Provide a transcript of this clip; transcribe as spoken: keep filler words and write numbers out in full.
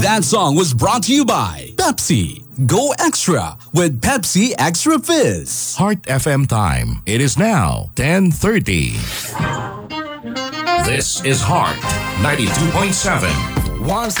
That song was brought to you by Pepsi. Go extra with Pepsi Extra Fizz. Heart F M time. It is now ten thirty. This is Heart ninety-two point seven. Once